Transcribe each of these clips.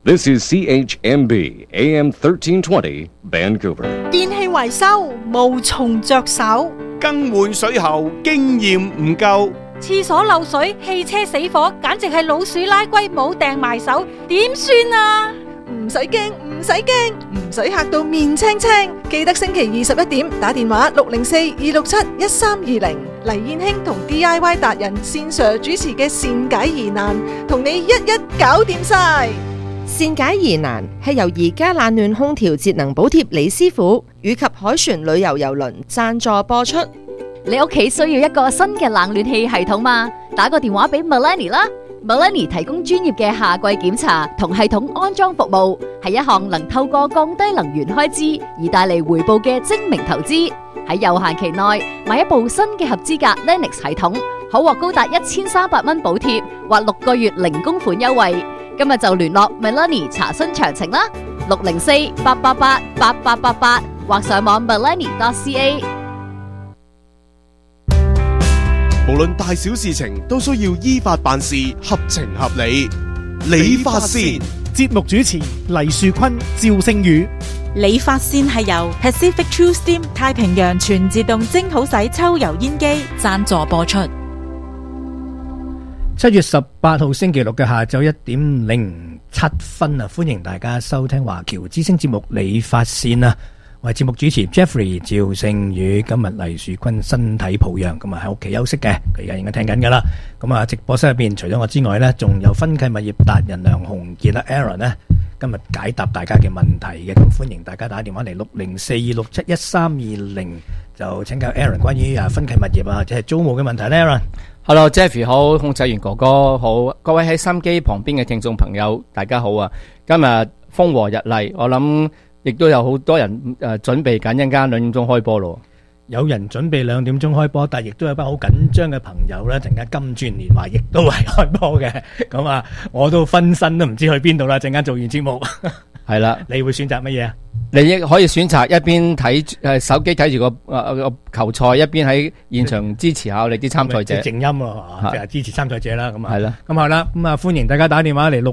This is CHMB AM 1320 Vancouver. 電器維修無從着手， 更換水喉經驗唔夠， 廁所漏水、汽車死火，簡直係老鼠拉龜冇掟埋手，點算啊？ 唔使驚，唔使驚，唔使嚇到面青青。記得星期21點打電話604-267-1320，黎燕卿同 DIY 達人線上主持嘅善解疑難，同你一一搞掂晒。 善解疑難係由而家冷暖空調節能補貼李師傅以及海船旅遊郵輪贊助播出。 你屋企需要一個新嘅冷暖氣系統嘛？打個電話俾 Melanie 啦。Melanie 提供專業嘅夏季檢查同系統安裝服務，係一項能透過降低能源開支而帶嚟回報嘅精明投資。喺有限期內買一部新嘅合資格 Lennox 系統，可獲高達1300蚊補貼或6個月零供款優惠。今日就聯絡 Melanie 查詢詳情啦，604-888-8888或上網 melanie.ca。 無論大小事情都需要依法辦事，合情合理。理髮線節目主持黎樹坤、趙聖宇。 理髮線係由 Pacific True Steam 太平洋全自動蒸好洗抽油煙機贊助播出。 7月18號星期六嘅下晝1點07分啊！歡迎大家收聽華僑之聲節目理髮線啊！我係節目主持 Jeffrey 趙聖宇。今日黎樹坤身體抱恙，咁啊喺屋企休息嘅，佢而家應該聽緊噶啦。咁啊，直播室入邊除咗我之外呢，仲有分契物業達人梁鴻傑啦 Aaron 呢，今日解答大家嘅問題嘅，咁歡迎大家打電話嚟604-267-1320，就請教 Aaron 關於分契物業啊，或者係租務嘅問題呢 Aaron。Hello Jeffrey 好，控制員哥哥好，各位喺收音機旁邊嘅聽眾朋友大家好啊！今日風和日麗，我諗亦都有好多人準備緊，一陣間2點鐘開波咯。 有人準備2點鐘開波，但係亦都有班好緊張嘅朋友咧，陣間金鑽年華亦都係開波嘅。咁啊，我都分身都唔知去邊度啦。陣間做完節目， 係啦， 你會選擇乜嘢啊？ 你亦可以選擇一邊睇手機睇住個球賽，一邊喺現場支持下我哋啲參賽者。靜音啊，即係支持參賽者啦。咁啊，係啦。咁係啦。咁啊，歡迎大家打電話嚟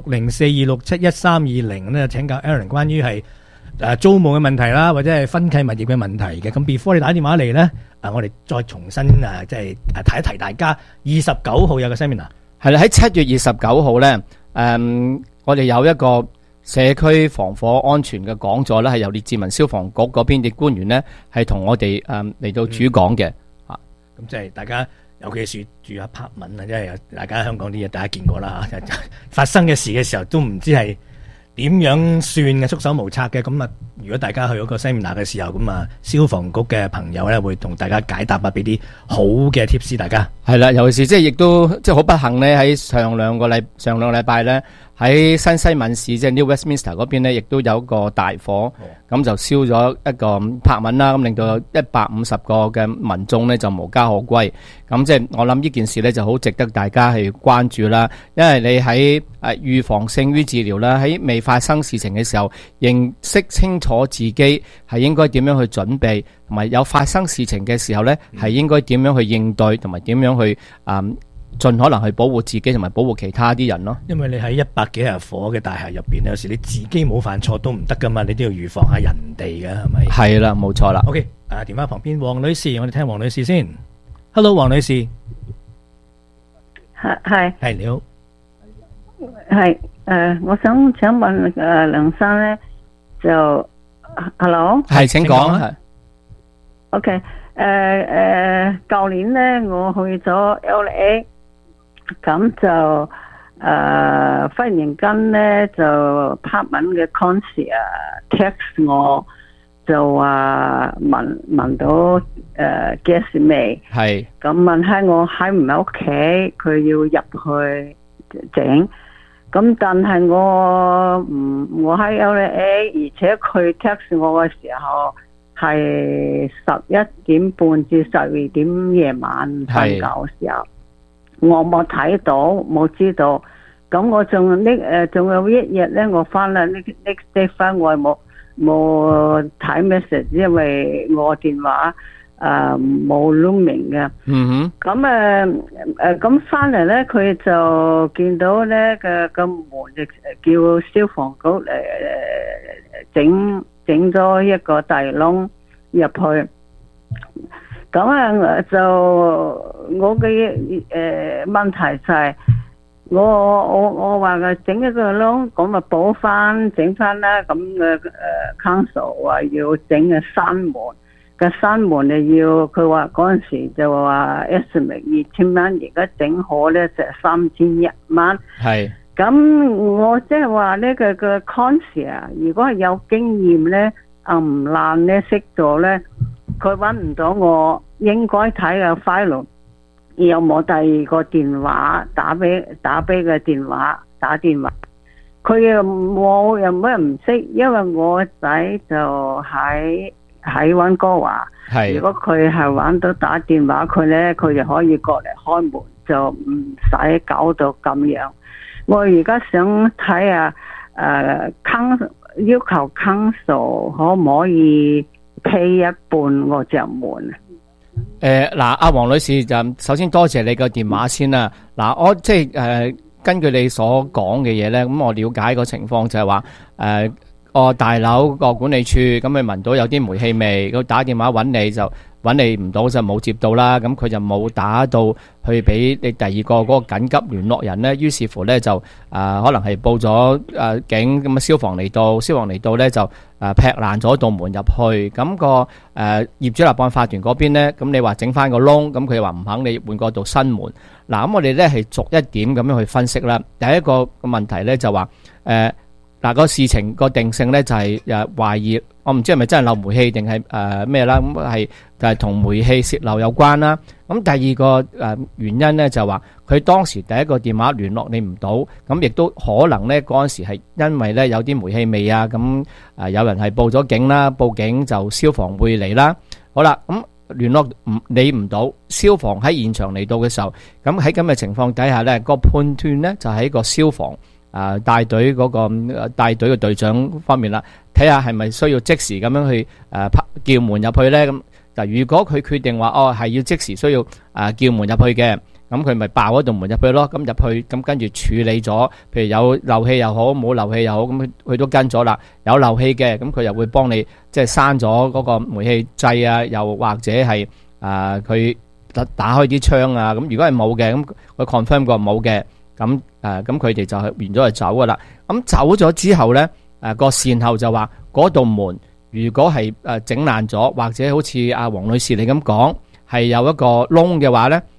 604-267-1320咧，請教 Aaron 關於係租務嘅問題啦，或者係分契物業嘅問題嘅。咁 before 你打電話嚟咧，我哋再重新即係提一提大家，29號有個 seminar。係啦，喺7月29號咧，我哋有一個社區防火安全嘅講座咧，係由列治文消防局嗰邊嘅官員咧，係同我哋嚟到主講嘅。咁即係大家，尤其是住apartment啊，即係大家香港啲嘢大家見過啦。發生嘅事嘅時候都唔知係點樣算嘅，束手無策嘅。咁啊，如果大家去嗰個 seminar 嘅時候，咁啊，消防局嘅朋友咧會同大家解答啊，俾啲好嘅 tips 大家。係啦，尤其是即係亦都即係好不幸咧，喺上兩個禮拜咧，喺新西敏市即係 New Westminster 嗰邊咧，亦都有一個大火，咁就燒咗一個柏文啦，咁令到有150個嘅民眾咧就無家可歸。咁即係我諗呢件事咧就好值得大家去關注啦，因為你喺預防勝於治療啦，喺未發生事情嘅時候，認識清楚自己係應該點樣去準備，同埋有發生事情嘅時候咧係應該點樣去應對，同埋點樣去盡可能去保護自己同埋保護其他啲人咯。因為你喺100幾日火嘅大廈入邊，有時你自己冇犯錯都唔得噶嘛，你都要預防下人哋嘅，係咪？係啦，冇錯啦。OK，電話旁邊黃女士，我哋聽黃女士先。Hello， 黃女士。係你好。 係我想請問梁生咧，就 Hello。係，請講。係。OK。舊年咧我去咗 LA， 咁就忽然間咧就 apartment 嘅 concierge text 我，就話聞到gas 味，係咁問下我喺唔喺屋企，佢要入去整，咁但係我喺 LA， 而且佢 text 我嘅時候係11點半至12點夜晚瞓覺嘅時候，我冇睇到冇知道，咁我仲有一日咧，我翻啦 next day 翻我冇睇 message， 因為我電話冇 rooming 嘅。咁翻嚟咧，佢就見到咧個門就叫消防局整咗一個大窿入去。咁就我嘅問題就係我話佢整一個窿，咁咪補翻整翻啦。咁council 話要整嘅山門，個山門要佢話嗰陣時就話 estimate 2000蚊，而家整好咧就3100蚊。係。咁我即係話呢個 concierge 如果係有經驗咧，唔爛咧識咗咧。佢揾唔到我，應該睇個 file 有冇第二個電話打俾個電話打電話。佢又冇又乜唔識，因為我仔就喺溫哥華。係。如果佢係揾到打電話佢咧，佢就可以過嚟開門，就唔使搞到咁樣。我而家想睇下要求 council 可唔可以批一半我隻門？ 嗱，阿黃女士就首先多謝你個電話先啦。嗱，我即係根據你所講嘅嘢咧，咁我了解個情況就係話個大樓個管理處咁佢聞到有啲煤氣味，佢打電話揾你就揾你唔到就冇接到啦，咁佢就冇打到去俾你第二個嗰個緊急聯絡人咧，於是乎咧就可能係報咗警，咁消防嚟到咧就劈爛咗道門入去，咁個業主立案法團嗰邊咧，咁你話整翻個窿，咁佢話唔肯你換過道新門。嗱，咁我哋咧係逐一點咁樣去分析啦。第一個問題咧就話嗱，個事情個定性咧就係懷疑，我唔知係咪真係漏煤氣定係咩啦，咁係就係同煤氣泄漏有關啦。咁第二個原因咧就話佢當時第一個電話聯絡你唔到，咁亦都可能咧嗰陣時係因為咧有啲煤氣味啊，咁有人係報咗警啦，報警就消防會嚟啦。好啦，咁聯絡你唔到，消防喺現場嚟到嘅時候，咁喺咁嘅情況底下咧，個判斷咧就喺個消防帶隊嗰個帶隊嘅隊長方面啦，睇下係咪需要即時咁樣去叫門入去咧？咁如果佢決定話係要即時需要叫門入去嘅，咁佢咪爆嗰道門入去咯。咁入去咁跟住處理咗，譬如有漏氣又好，冇漏氣又好，咁佢都跟咗啦。有漏氣嘅，咁佢又會幫你即係閂咗嗰個煤氣掣啊，又或者係佢打開啲窗啊。咁如果係冇嘅，咁佢 confirm 過冇嘅。咁佢哋就係完咗就走噶啦。咁走咗之後咧，個善後就話嗰道門如果係整爛咗，或者好似阿黃女士你咁講係有一個窿嘅話咧，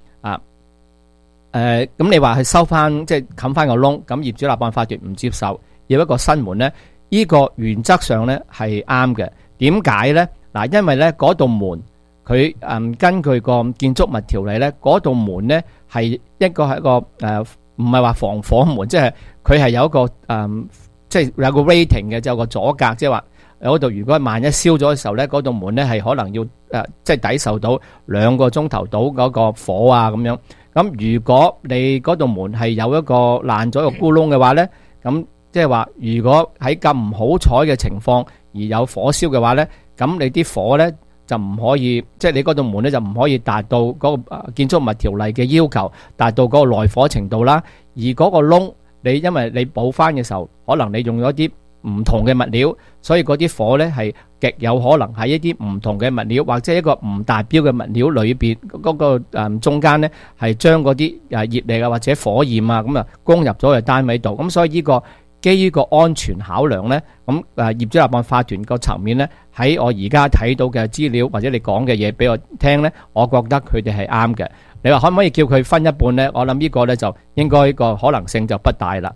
咁你話係收翻即係冚翻個窿，咁業主立案法團唔接受，要一個新門咧，呢個原則上咧係啱嘅。點解咧？嗱，因為咧嗰道門佢根據個建築物條例咧，嗰道門咧係一個唔係話防火門，即係佢係有一個即係有個 rating 嘅，就有個阻隔，即係話嗰度如果萬一燒咗嘅時候咧，嗰道門咧係可能要即係抵受到2個鐘頭到嗰個火啊咁樣。咁如果你嗰道門係有一個爛咗個咕窿嘅話咧，咁即係話如果喺咁唔好彩嘅情況而有火燒嘅話咧，咁你啲火咧就唔可以，即係你嗰道門咧就唔可以達到嗰個建築物條例嘅要求，達到嗰個耐火程度啦。而嗰個窿，你因為你補翻嘅時候，可能你用咗啲唔同嘅物料，所以嗰啲火咧係極有可能喺一啲唔同嘅物料，或者一個唔達標嘅物料裏邊嗰個中間咧，係將嗰啲熱力啊或者火焰啊咁攻入咗去單位度。咁所以呢個基於個安全考量咧，咁業主立案法團個層面咧，喺我而家睇到嘅資料或者你講嘅嘢俾我聽咧，我覺得佢哋係啱嘅。你話可唔可以叫佢分一半咧？我諗呢個咧就應該個可能性就不大啦。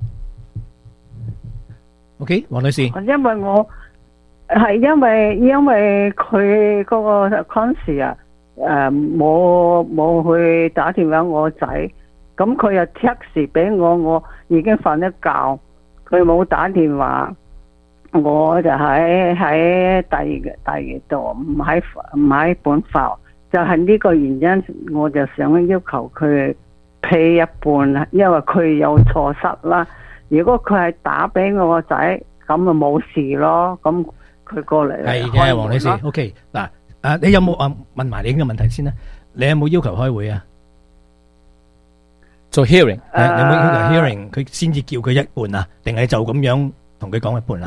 OK， 黃女士， 因為我係因為佢嗰個 concierge 冇去打電話我仔，咁佢又 text 俾我，我已經瞓咗覺，佢冇打電話，我就喺第二度，唔喺本埠，就係呢個原因，我就想要求佢批一半，因為佢有錯失啦。如果佢係打俾我個仔，咁就冇事咯。咁佢過嚟係嘅，黃女士。OK，嗱， 你有冇問埋你呢個問題先啦？你有冇要求開會啊？ 做 hearing， 你有冇要求 hearing？佢先至叫佢一半啊？定係就咁樣同佢講一半啊？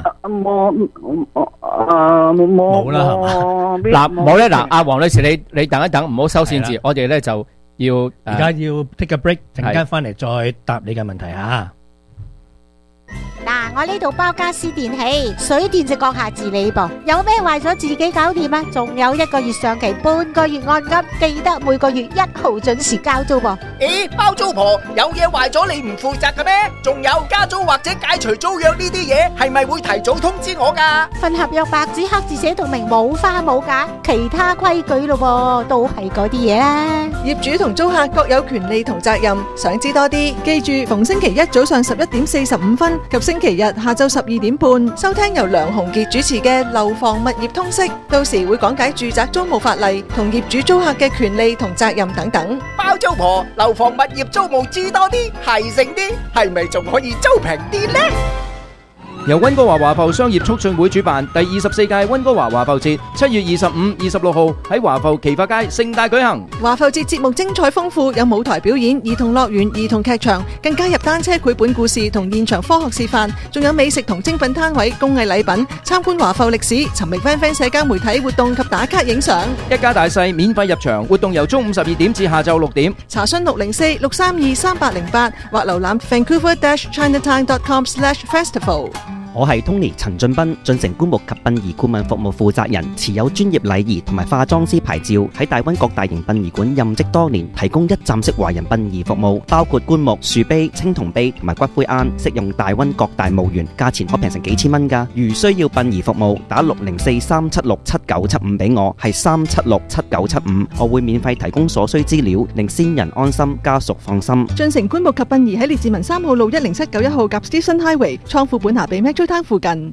冇啦，係嘛？ 嗱，冇咧，嗱，阿黃女士，你等一等，唔好收線字，我哋咧就要而家要 take a break，陣間翻嚟再答你嘅問題啊！ 嗱，我呢度包家私電器，水電就閣下自理噃。有咩壞咗自己搞掂啊？仲有1個月上期，半個月按金，記得每個月1號準時交租噃。 咦，包租婆有嘢壞咗你唔負責嘅咩？仲有加租或者解除租約呢啲嘢，係咪會提早通知我㗎？ 份合約白紙黑字寫到明，冇花冇假，其他規矩咯噃，都係嗰啲嘢啦。 業主同租客各有權利同責任，想知多啲，記住逢星期一早上11:45及星期日下晝12點半，收聽由梁鴻傑主持嘅《樓房物業通識》，到時會講解住宅租務法例同業主租客嘅權利同責任等等。 包租婆樓房物業租務知多啲，係剩啲，係咪仲可以租平啲呢？ 由溫哥華華埠商業促進會主辦第24屆溫哥華華埠節，7月25、26號喺華埠奇發街盛大舉行。 華埠節節目精彩豐富，有舞台表演、兒童樂園、兒童劇場，更加入單車繪本故事同現場科學示範，仲有美食同精品攤位、工藝禮品，參觀華埠歷史，尋覓 FanFan 社交媒體活動及打卡影相。 一家大細免費入場，活動由中午12點至下晝6點。 查詢604-632-3808或瀏覽 Vancouver-Chinatown.com/festival。 我係 Tony 陳俊斌，進城棺木及殯儀顧問服務負責人，持有專業禮儀同埋化妝師牌照，喺大灣各大型殯儀館任職多年，提供一站式華人殯儀服務，包括棺木、樹碑、青銅碑同埋骨灰龕，適用大灣各大墓園，價錢可平成幾千蚊㗎。如需要殯儀服務，打604-376-7975俾我，係376-7975，我會免費提供所需資料，令先人安心，家屬放心。 進城棺木及殯儀喺列治文3號路10791號及 Stephen Highway 倉庫本下被攤附近。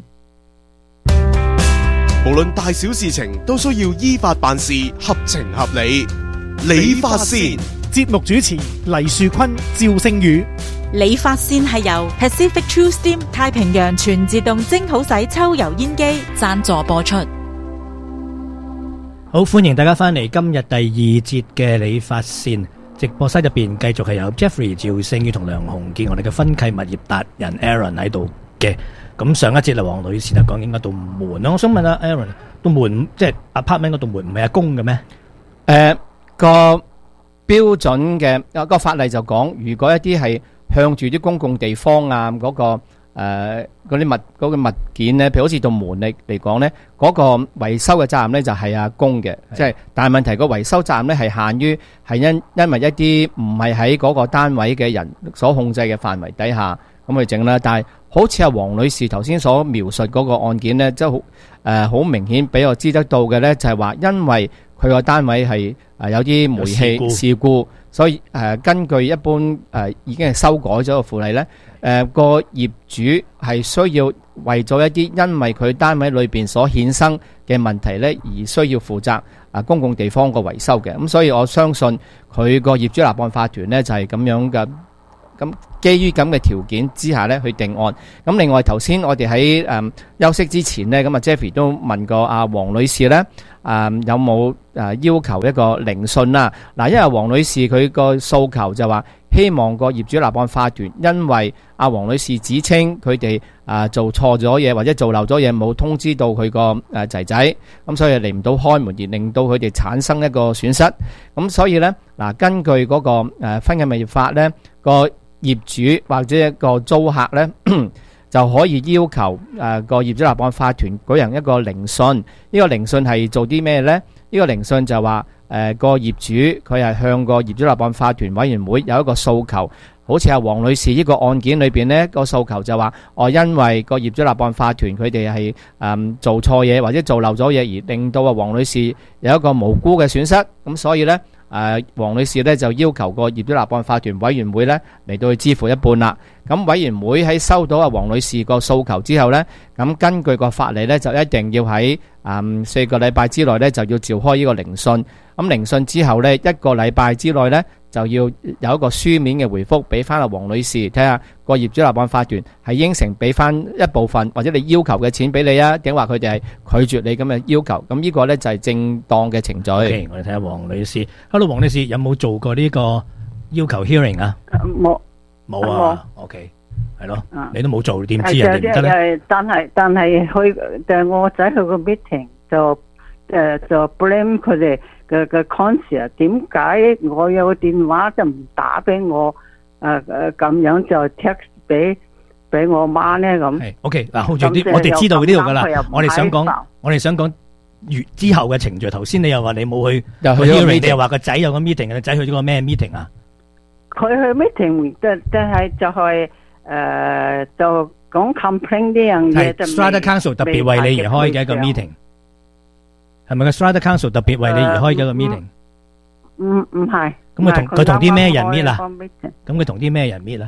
無論大小事情都需要依法辦事，合情合理。理髮線節目主持黎樹坤、趙星宇。 理髮線係由 Pacific True Steam 太平洋全自動蒸好洗抽油煙機贊助播出。 好，歡迎大家翻嚟今日第2節嘅理髮線直播室入邊，繼續係有 Jeffrey、趙星宇同梁鴻傑，我哋嘅分契物業達人 Aaron 喺度嘅。咁上一節啦，黃女士就講緊嗰道門啦。我想問下 Aaron， 道門即係 apartment 嗰道門唔係阿公嘅咩？ 個標準嘅個法例就講，如果一啲係向住啲公共地方啊，嗰個嗰啲物件咧，譬如好似道門嚟講咧，嗰個維修嘅責任咧就係阿公嘅，即係但係問題個維修責任咧係限於係因為一啲唔係喺嗰個單位嘅人所控制嘅範圍底下咁去整啦，但係好似阿黃女士頭先所描述嗰個案件咧，即係好明顯俾我知得到嘅咧，就係話因為佢個單位係有啲煤氣事故，所以根據一般已經係修改咗個附例咧，個業主係需要為咗一啲因為佢單位裏邊所衍生嘅問題咧，而需要負責公共地方個維修嘅。咁所以我相信佢個業主立案法團咧就係咁樣嘅。咁基於咁嘅條件之下咧，去定案。咁另外頭先我哋喺休息之前咧，咁啊 Jeffrey 都問過阿黃女士咧，有冇要求一個聆訊啦？嗱，因為黃女士佢個訴求就話希望個業主立案法團，因為阿黃女士指稱佢哋做錯咗嘢或者做漏咗嘢，冇通知到佢個仔仔，咁所以嚟唔到開門，而令到佢哋產生一個損失。咁所以咧，嗱，根據嗰個分契物業法咧，個業主或者一個租客咧，就可以要求個業主立案法團舉行一個聆訊。呢個聆訊係做啲咩咧？呢個聆訊就話個業主佢係向個業主立案法團委員會有一個訴求，好似阿黃女士呢個案件裏邊咧，個訴求就話因為個業主立案法團佢哋係做錯嘢或者做漏咗嘢，而令到阿黃女士有一個無辜嘅損失，咁所以咧。黃女士咧就要求個業主立案法團委員會咧嚟到去支付一半啦。咁委員會喺收到阿黃女士個訴求之後咧，咁根據個法例咧就一定要喺4個禮拜之內咧就要召開呢個聆訊。咁聆訊之後咧1個禮拜之內咧就要有一個書面嘅回覆俾翻阿黃女士，睇下個業主立案法團係應承俾翻一部分或者你要求嘅錢俾你啊，定話佢哋係拒絕你咁嘅要求。咁呢個呢就係正當嘅程序。 OK， 我哋睇下黃女士。Hello， 黃女士有冇做過呢個要求 hearing 啊？冇啊。OK， 係咯，你都冇做，點知人哋唔得咧？ 但係佢我仔去個 meeting 就 blame 佢哋嘅 concern， 點解我有個電話就唔打俾我？咁樣就 text 俾我媽咧咁。 係 OK 嗱，hold住啲，我哋知道呢度噶啦。我哋想講之後嘅程序。頭先你又話你冇去，又去 hearing， 你又話個仔有個 meeting， 個仔去咗個咩 meeting 啊？ 佢去 meeting， 但係就講 complain 呢樣嘢。係 Strata Council 特別為你而開嘅一個 meeting， 係咪個 Strata Council 特別為你而開嘅一個 meeting？ 唔係。 咁佢同啲咩人 meet 啊？咁佢同啲咩人 meet 啊？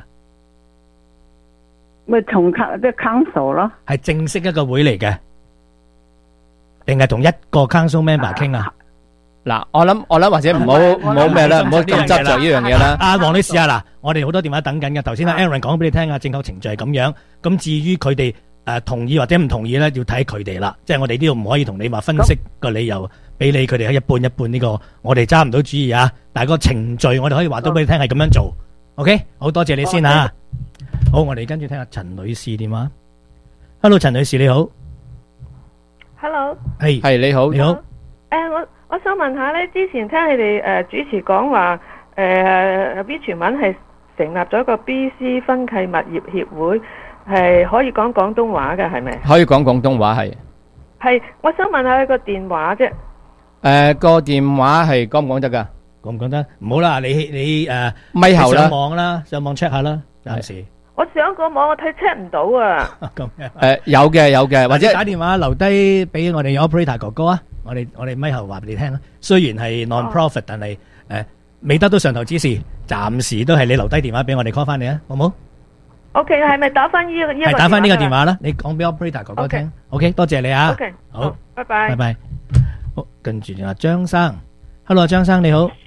咪同即係 council 咯。 係正式一個會嚟嘅，定係同一個 council member 傾啊？ 嗱，我諗或者唔好咩啦，唔好咁執着呢樣嘢啦。 阿黃女士啊，嗱，我哋好多電話等緊嘅。頭先阿 Aaron 講俾你聽啊，正確程序係咁樣。咁至於佢哋同意或者唔同意咧，要睇佢哋啦。即係我哋呢度唔可以同你話分析個理由，俾你佢哋係一半一半呢個，我哋揸唔到主意啊。但係個程序我哋可以話到俾你聽係咁樣做。OK， 好多謝你先啊。好，我哋跟住聽下陳女士電話。Hello， 陳女士你好。 Hello。 係你好。 你好。我想問下咧，之前聽你哋主持講話，B 傳聞係成立咗一個 BC 分契物業協會，係可以講廣東話嘅，係咪？ 可以講廣東話係。 係，我想問下個電話啫。 個電話係講唔講得㗎？ 講唔講得？唔好啦，你咪後啦， 上網啦，上網 check 下啦，暫時。 我上個網我睇 check 唔到啊。 咁樣。 有嘅，或者打電話留低俾我哋 operator 哥哥啊。我哋咪後話俾你聽啦。雖然係 non-profit， 但係未得到上頭指示，暫時都係你留低電話俾我哋 call 翻你啊，好唔好 ？OK， 係咪打翻呢個？ 係打翻呢個電話啦。你講俾 operator 哥哥聽。OK， 多謝你啊。 OK， 好， 拜拜。 拜拜。好，跟住阿張生 ，Hello， 張生你好。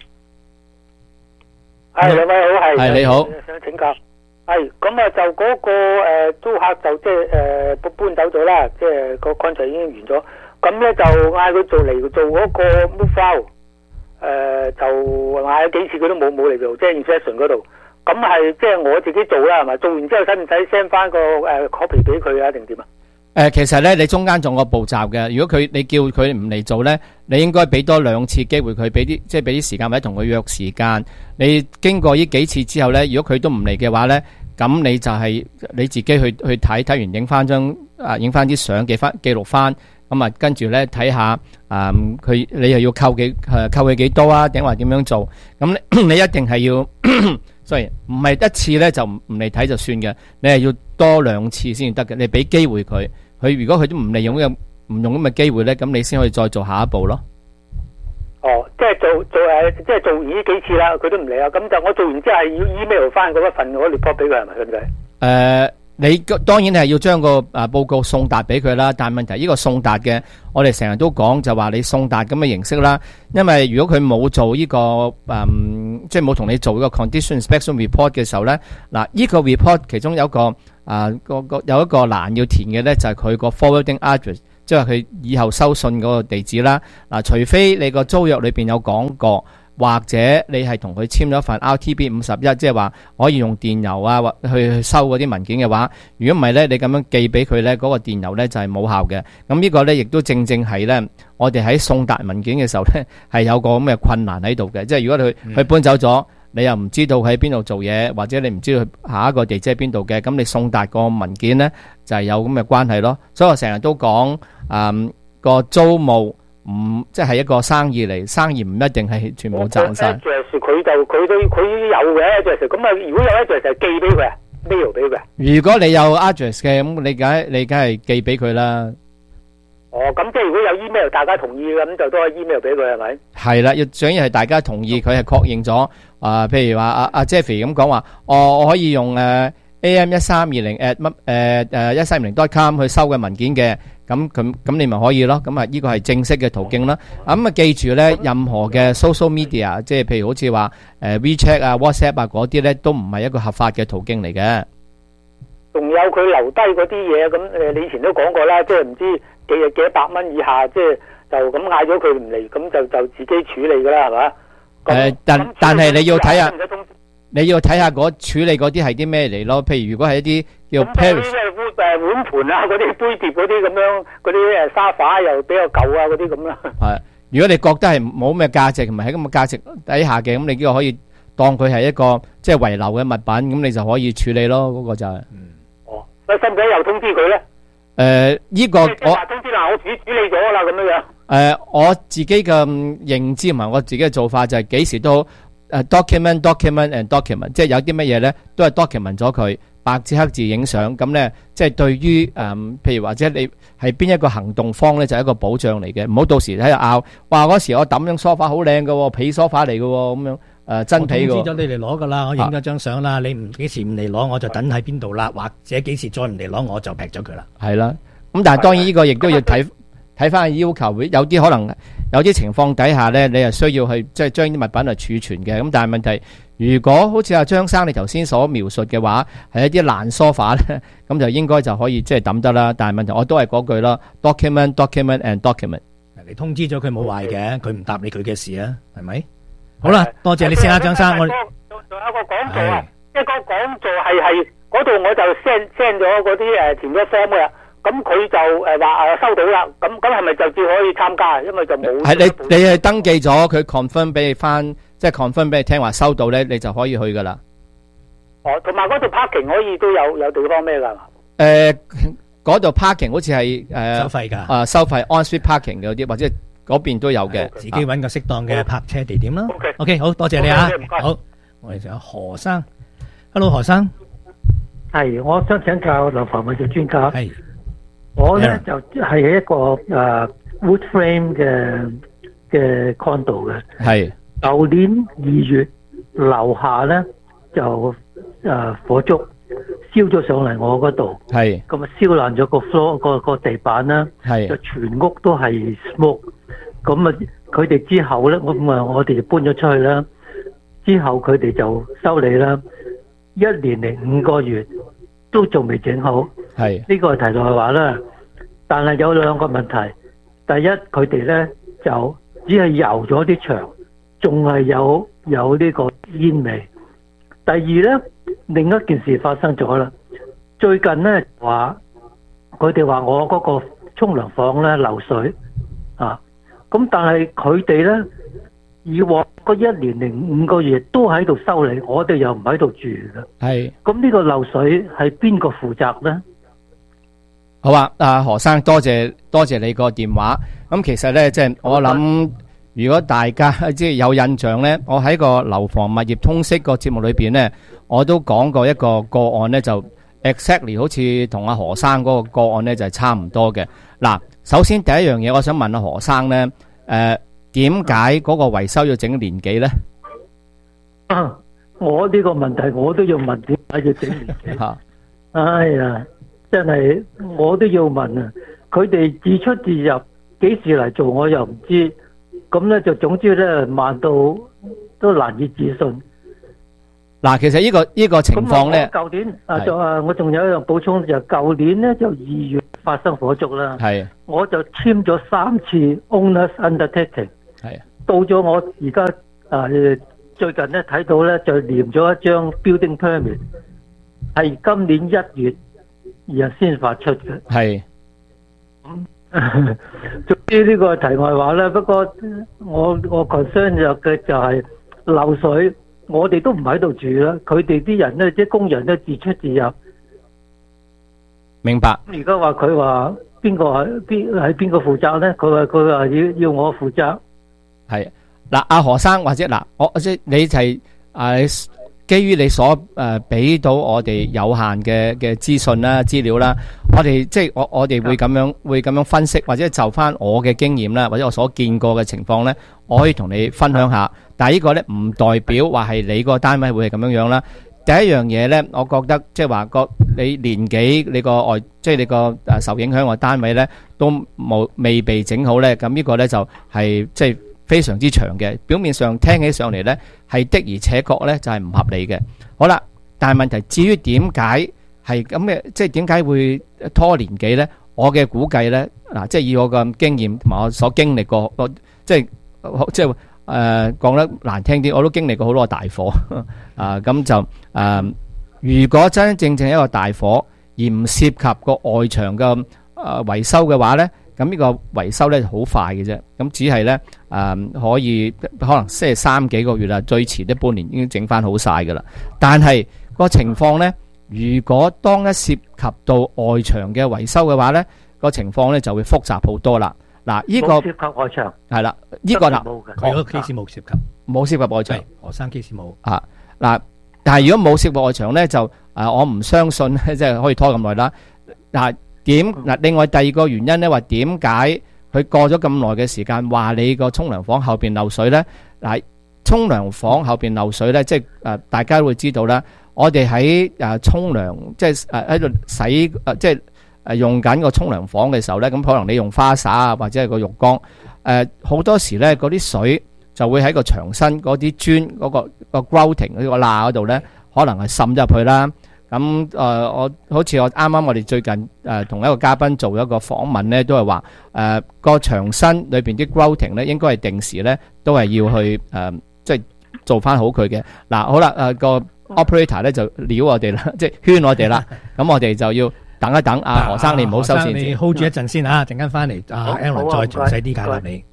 係兩位好， 係你好。 想請教，係咁啊，就嗰個租客就即係搬走咗啦，即係個 contract 已經完咗。咁咧就嗌佢做嗰個 move out， 就嗌幾次佢都冇嚟做，即係 inspection 嗰度。咁係即係我自己做啦，係咪？做完之後使唔使 send 翻個copy 俾佢啊？定點啊？ 其實咧，你中間仲有個步驟嘅。如果你叫佢唔嚟做咧，你應該俾多2次機會佢，俾啲時間或者同佢約時間。你經過呢幾次之後咧，如果佢都唔嚟嘅話咧，咁你就係你自己去睇完，影翻啲相，記錄翻。咁啊，跟住咧睇下你又要扣佢幾多啊？定話點樣做？咁你一定係要，sorry， 唔係一次咧就唔嚟睇就算嘅，你係要多2次先得嘅。你俾機會佢，如果佢都唔利用唔用咁嘅機會咧，咁你先可以再做下一步咯。 哦，即係即係做完呢幾次啦，佢都唔嚟啊。咁就我做完之後係要 email 翻嗰一份我 report 俾佢，係咪咁解？ 你當然係要將個報告送達俾佢啦，但係問題呢個送達嘅，我哋成日都講就話你送達咁嘅形式啦，因為如果佢冇做呢個即係冇同你做呢個 condition inspection report 嘅時候咧，嗱呢個 report 其中有一個有一個欄要填嘅咧，就係佢個 forwarding address， 即係佢以後收信嗰個地址啦。嗱，除非你個租約裏邊有講過。或者你係同佢簽咗一份 RTB 51，即係話可以用電郵啊，或去收嗰啲文件嘅話，如果唔係咧，你咁樣寄俾佢咧，嗰個電郵咧就係冇效嘅。咁呢個咧亦都正係咧，我哋喺送達文件嘅時候咧係有個咁嘅困難喺度嘅。即係如果佢搬走咗，你又唔知道喺邊度做嘢，或者你唔知道佢下一個地址喺邊度嘅，咁你送達個文件咧就係有咁嘅關係咯。所以我成日都講個租務。即係一個生意嚟，生意唔一定係全部賺晒。 佢都有嘅 address， 咁啊，如果有 address 就寄俾佢啊 ，mail 俾佢。 如果你有 address 嘅，咁你梗係寄俾佢啦。 哦，咁即係如果有 email， 大家同意咁就都可以 email 俾佢係咪？係啦，主要係大家同意，佢係確認咗。譬如話阿 Jeffrey 咁講話，我可以用AM1320@1320.com 去收嘅文件嘅。 咁你咪可以咯。咁啊，呢個係正式嘅途徑啦。咁啊，記住咧，任何嘅 social media， 即係譬如好似話WeChat 啊、WhatsApp 啊嗰啲咧，都唔係一個合法嘅途徑嚟嘅。 仲有佢留低嗰啲嘢，咁你以前都講過啦，即係唔知幾多百蚊以下，即係就咁嗌咗佢唔嚟，咁就自己處理噶啦，係嘛？ 但係你要睇下，嗰處理嗰啲係啲咩嚟咯？譬如如果係一啲叫 Paris 碗盤啊，嗰啲杯碟嗰啲咁樣，嗰啲沙發又比較舊啊，嗰啲咁啦。係， 如果你覺得係冇咩價值，唔係喺咁嘅價值底下嘅，咁你呢個可以當佢係一個即係遺留嘅物品，咁你就可以處理咯。嗰個就係。 哦，咁使唔使又通知佢咧？ 呢個我通知嗱，我自己處理咗啦，咁樣樣。 我自己嘅認知同埋我自己嘅做法就係幾時都document and document， 即係有啲乜嘢咧都係 document 咗佢，白紙黑字影相，咁咧即係對於譬如或者你係邊一個行動方咧就係一個保障嚟嘅，唔好到時喺度拗，哇嗰時我抌張梳化好靚嘅皮梳化嚟嘅咁樣真皮嘅。 我通知咗你嚟攞噶啦，我影咗張相啦，你唔幾時唔嚟攞我就等喺邊度啦，或者幾時再唔嚟攞我就劈咗佢啦。 係啦，咁但係當然呢個亦都要睇翻要求，有啲可能有啲情況底下咧，你係需要去即係將啲物品嚟儲存嘅。咁但係問題，如果好似阿張生你頭先所描述嘅話，係一啲爛梳化咧，咁就應該就可以即係抌得啦。但係問題我都係嗰句啦 ，document and document。 你通知咗佢冇壞嘅，佢唔答你佢嘅事啊，係咪？好啦，多謝你先啊，張生。我仲有個講座啊，即係個講座係嗰度我就 send 咗嗰啲填咗 form 嘅。咁佢就話收到啦，咁係咪就只可以參加？因為就冇係你係登記咗，佢 confirm 俾你翻，即係 confirm 俾你聽話收到咧，你就可以去噶啦。 哦，同埋嗰度 parking 可以都有地方咩噶？ 嗰度 parking 好似係收費噶， 收費 on street parking 嗰啲，或者嗰邊都有嘅， 自己揾個適當嘅泊車地點啦。OK，好多謝你啊。好，我哋仲有何生 ，Hello 何生， 係，我想請教樓房物業專家。係。我咧就係一個wood frame 嘅 condo 嘅，係舊年2月樓下咧就火燭燒咗上嚟我嗰度，係咁啊燒爛咗個 floor 個地板啦，係就全屋都係 smoke， 咁啊佢哋之後咧我哋就搬咗出去啦，之後佢哋就修理啦，1年零5個月都仲未整好。係呢個係題外話啦，但係有兩個問題。第一，佢哋咧就只係油咗啲牆，仲係有呢個煙味。第二咧，另一件事發生咗啦。最近咧佢哋話我嗰個沖涼房咧漏水啊，咁但係佢哋咧以往嗰1年零5個月都喺度修理，我哋又唔喺度住嘅。係咁呢個漏水係邊個負責咧？ 好啊，何生，多謝你個電話。咁其實咧，即係我諗，如果大家即係有印象咧，我喺個樓房物業通識個節目裏邊咧，我都講過一個個案咧，就 exactly 好似同阿何生嗰個個案咧就係差唔多嘅。嗱，首先第一樣嘢，我想問阿何生咧，點解嗰個維修要整年幾咧？ 我呢個問題我都要問，點解要整年幾？哎呀！真係我都要問啊！佢哋自出自入，幾時嚟做我又唔知，咁咧就總之咧慢到都難以置信。 嗱，其實呢個情況咧， 舊年我仲有一樣補充，就舊年咧就2月發生火燭啦。係，我就簽咗3次 owners undertaking。係，到咗我而家最近咧睇到咧就連咗一張 building permit， 係今年1月。然後先發出嘅，係。總之呢個題外話啦。不過我 concern 就係漏水，我哋都唔喺度住啦。佢哋啲人咧，即係工人咧自出自入。 明白。 而家話佢話邊個負責咧？佢話要我負責。 係嗱，阿何生或者嗱，我即係你係基於你所俾到我哋有限嘅資訊啦、資料啦，我哋即係我哋會咁樣分析，或者就翻我嘅經驗啦，或者我所見過嘅情況咧，我可以同你分享下。但係呢個咧唔代表話係你個單位會係咁樣樣啦。 第一樣嘢咧，我覺得即係話你年紀你個外即係你個受影響嘅單位咧都未被整好咧，咁呢個咧就係即係非常之長嘅。表面上聽起上嚟咧係的而且確咧就係唔合理嘅。好啦，但係問題至於點解係咁嘅，即係點解會拖年紀咧？我嘅估計咧嗱，即係以我嘅經驗同埋我所經歷過，即係講得難聽啲，我都經歷過好多大火咁就如果真真正正一個大火而唔涉及個外牆嘅維修嘅話咧，咁呢個維修咧就好快嘅啫，咁只係咧可能即係3幾個月啦，最遲都半年已經整翻好晒噶啦。但係個情況咧，如果當一涉及到外牆嘅維修嘅話咧，個情況咧就會複雜好多啦。嗱，呢個冇涉及外牆係啦，呢個啦， 佢嗰個 case 冇涉及， 冇涉及外牆， 何生 case 冇啊。嗱，但係如果冇涉及外牆咧，就我唔相信即係可以拖咁耐啦。另外第二個原因咧，話點解佢過咗咁耐嘅時間，話你個沖涼房後邊漏水咧？嗱，沖涼房後邊漏水咧，即係大家都會知道啦。我哋喺沖涼，即係喺度洗即係用緊個沖涼房嘅時候咧，咁可能你用花灑啊，或者係個浴缸，好多時咧嗰啲水就會喺個牆身嗰啲磚嗰個 grouting 嗰個罅嗰度咧，可能係滲咗入去啦。咁我好似我哋最近同一個嘉賓做一個訪問咧，都係話個牆身裏邊啲 grouting 咧，應該係定時咧都係要去即係做翻好佢嘅。嗱，好啦，個 operator 咧就撩我哋啦，即係圈我哋啦。咁我哋就要等一等。何生你唔好收線， 你 hold 住一陣先啊，陣間翻嚟Alan 再詳細啲解答你。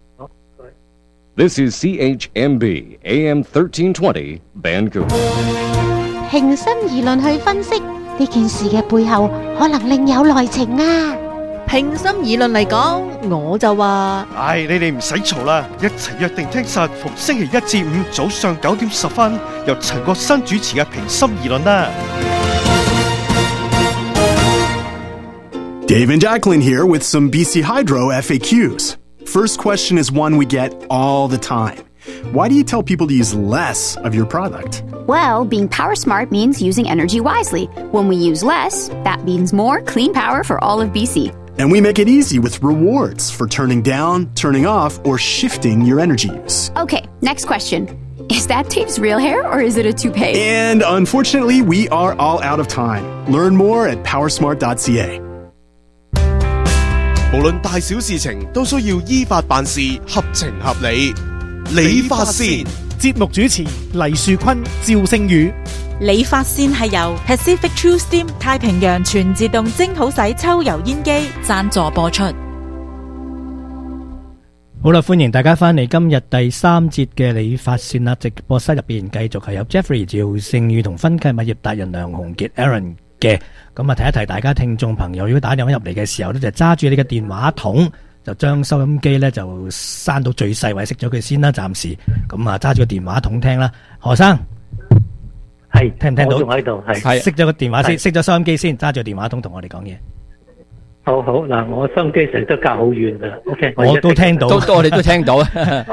This is CHMB AM 1320 Vancouver。 平心而論去分析呢件事嘅背後，可能另有內情啊！ 平心而論嚟講，我就話： 你哋唔使嘈啦，一齊約定聽實逢星期一至五早上9點10分，由陳國新主持嘅平心而論啦。 Dave and Jacqueline here with some BC Hydro FAQs. First question is one we get all the time. Why do you tell people to use less of your product? Well, being power smart means using energy wisely. When we use less, that means more clean power for all of BC. And we make it easy with rewards for turning down, turning off, or shifting your energy use. Okay, next question. Is that Dave's real hair or is it a toupee? And unfortunately, we are all out of time. Learn more at powersmart.ca. 無論大小事情都需要依法辦事，合情合理。理髮線節目主持黎樹坤、趙聖宇。 理髮線係由 Pacific True Steam 太平洋全自動蒸好洗抽油煙機贊助播出。 好啦，歡迎大家翻嚟今日第3節嘅理髮線啦！直播室入邊繼續係有 Jeffrey 趙聖宇同分契物業達人梁鴻傑 Aaron 嘅。咁啊，提一提大家聽眾朋友，如果打電話入嚟嘅時候咧，就揸住你嘅電話筒，就將收音機咧就閂到最細位，熄咗佢先啦，暫時。咁啊，揸住個電話筒聽啦。何生係聽唔聽到？ 我仲喺度，係熄咗個電話先，熄咗收音機先，揸住個電話筒同我哋講嘢。 好好嗱，我收音機成日都隔好遠噶啦。OK， 我都聽到， 我哋都聽到。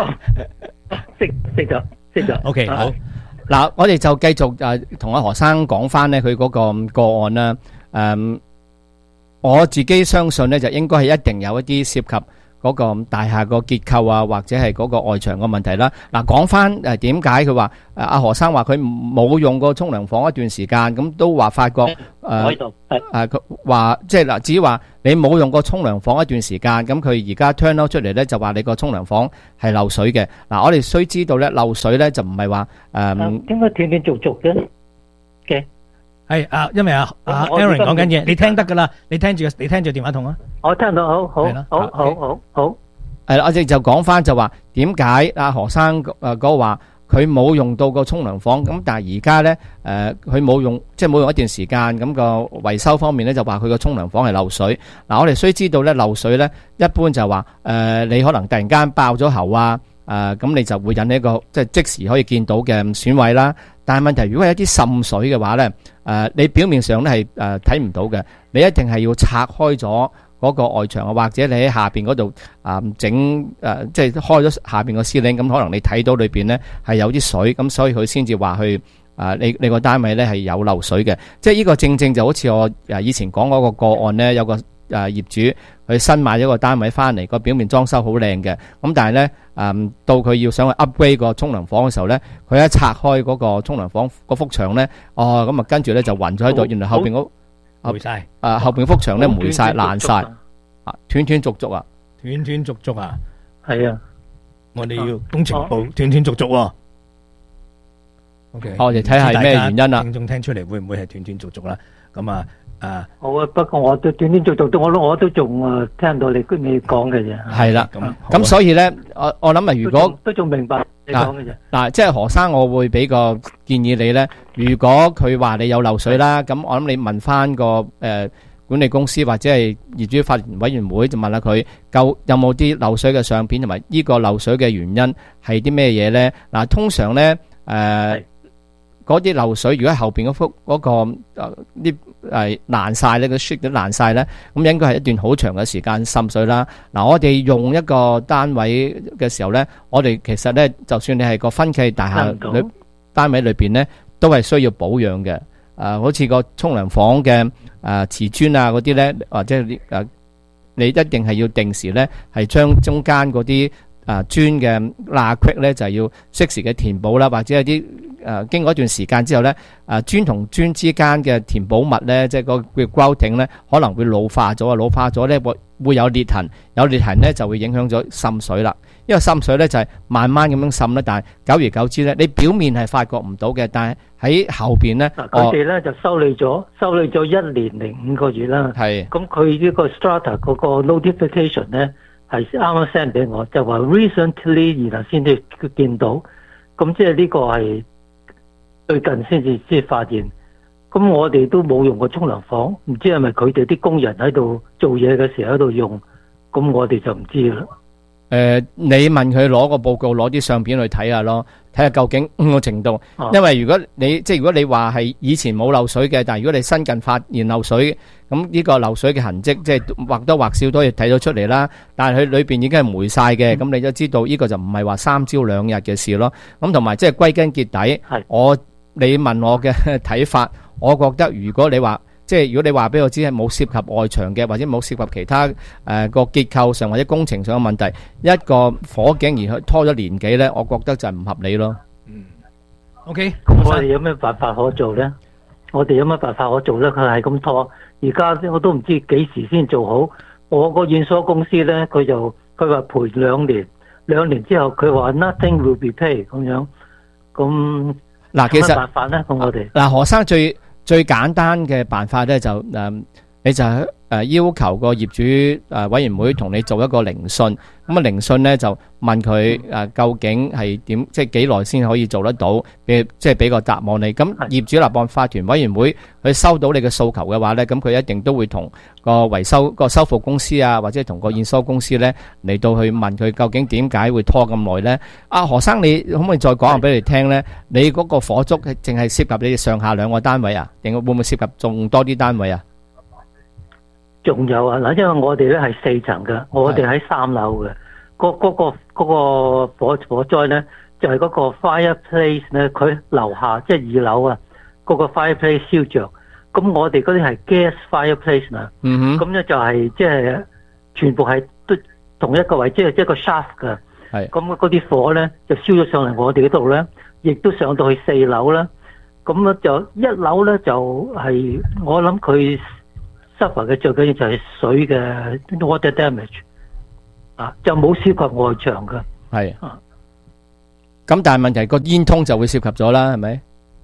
熄咗。 OK， 好。嗱，我哋就繼續同阿何生講翻咧佢嗰個個案啦。我自己相信咧就應該係一定有一啲涉及嗰個大廈個結構啊，或者係嗰個外牆個問題啦。嗱，講翻點解佢話阿何生話佢冇用過沖涼房一段時間，咁都話發覺佢話即係嗱，至於話你冇用過沖涼房一段時間，咁佢而家 turn out 出嚟咧就話你個沖涼房係漏水嘅。嗱，我哋須知道咧漏水咧就唔係話點解斷斷續續嘅？ 係因為Aaron 講緊嘢，你聽得噶啦，你聽住電話筒啊。 我聽到，好。 係啦，我哋就講翻就話點解阿何生嗰個話佢冇用到個沖涼房，咁但係而家咧佢冇用一段時間，咁個維修方面咧就話佢個沖涼房係漏水。嗱，我哋須知道咧漏水咧一般就話你可能突然間爆咗喉啊，咁你就會引起一個即時可以見到嘅損毀啦。但係問題如果係一啲滲水嘅話咧，你表面上咧係睇唔到嘅，你一定係要拆開咗嗰個外牆啊，或者你喺下邊嗰度整即係開咗下邊個 ceiling，咁可能你睇到裏邊咧係有啲水，咁所以佢先至話去你個單位咧係有漏水嘅，即係呢個正正就好似我以前講嗰個個案咧，有個業主佢新買咗個單位翻嚟，個表面裝修好靚嘅，咁但係咧到佢要想去 upgrade 個沖涼房嘅時候咧，佢一拆開嗰個沖涼房嗰幅牆咧，咁啊跟住咧就暈咗喺度，原來後邊嗰霉晒， 後邊幅牆咧霉晒爛晒，斷斷續續啊， 斷斷續續啊， 係啊， 我哋要工程部斷斷續續喎。OK， 我哋睇下係咩原因啦。 聽眾聽出嚟會唔會係斷斷續續啦？咁啊。 好啊，不過我都斷斷續續，我都仲聽到你講嘅啫。 係啦，咁所以咧，我諗啊，如果都仲明白你講嘅啫。 嗱，即係何生，我會俾個建議你咧。如果佢話你有漏水啦，咁我諗你問翻個管理公司或者係業主法團委員會，就問下佢有冇啲漏水嘅相片，同埋呢個漏水嘅原因係啲咩嘢咧？嗱，通常咧嗰啲漏水，如果後邊嗰幅嗰個啲爛晒咧，個 sheet 都爛晒咧，咁應該係一段好長嘅時間滲水啦。嗱，我哋用一個單位嘅時候咧，我哋其實咧，就算你係個分契大廈單位裏邊咧，都係需要保養嘅。好似個沖涼房嘅瓷磚啊嗰啲咧，或者你一定係要定時咧，係將中間嗰啲磚嘅罅隙咧，就係要適時嘅填補啦，或者係啲經過一段時間之後咧，磚同磚之間嘅填補物咧，即係個叫 grouting 咧，可能會老化咗啊，老化咗咧會有裂痕，有裂痕咧就會影響咗滲水啦。因為滲水咧就係慢慢咁樣滲咧，但係久而久之咧，你表面係發覺唔到嘅，但係喺後邊咧， 佢哋咧就修理咗1年零5個月啦。係，咁佢呢個 strata 嗰個 notification 咧係啱啱 send 俾我，就話 recently 然後先至見到，咁即係呢個係最近先發現。咁我哋都冇用過沖涼房，唔知係咪佢哋啲工人喺度做嘢嘅時候喺度用，咁我哋就唔知啦。 你問佢攞個報告，攞啲相片去睇下咯，睇下究竟個程度。因為如果你話係以前冇漏水嘅，但係如果你新近發現漏水，咁呢個漏水嘅痕跡，即係或多或少都可以睇到出嚟啦。但係佢裏邊已經係霉晒嘅，咁你都知道呢個就唔係話3朝2日嘅事咯。咁同埋即係歸根結底，你問我嘅睇法，我覺得如果你話如果你話俾我知係冇涉及外牆嘅，或者冇涉及其他個結構上或者工程上嘅問題，一個火警而去拖咗年幾咧，我覺得就係唔合理咯。 OK， 咁我哋有咩辦法可做咧？佢係咁拖，而家我都唔知幾時先做好。我個驗所公司咧，佢話賠2年，2年之後佢話 nothing will be paid 咁樣。咁嗱，其實有咩辦法咧？咁我哋嗱，何生最簡單嘅辦法咧，就你就要求個業主委員會同你做一個聆訊。咁聆訊咧就問佢究竟係點，即係幾耐先可以做得到，即係俾個答案你。咁業主立案法團委員會佢收到你嘅訴求嘅話咧，咁佢一定都會同個維修個修復公司啊，或者同個驗收公司咧嚟到去問佢究竟點解會拖咁耐咧？何生，你可唔可以再講下俾你聽咧？你嗰個火燭淨係涉及你哋上下2個單位啊，定會唔會涉及仲多啲單位啊？ 仲有啊，嗱，因為我哋咧係4層嘅，我哋喺3樓嘅，嗰個火災咧就係嗰個 fireplace 咧，佢樓下即係2樓啊，嗰個 fireplace 燒着，咁我哋嗰啲係 gas fireplace 啊，咁咧就係即係全部係都同一個位，即係一個 shaft 嘅，咁嗰啲火咧就燒咗上嚟我哋嗰度咧，亦都上到去4樓啦，咁咧就1樓咧就係我諗佢suffer嘅最緊要就係水嘅 water damage 就冇涉及外牆嘅。 係咁但係問題個煙通就會涉及咗啦，係咪？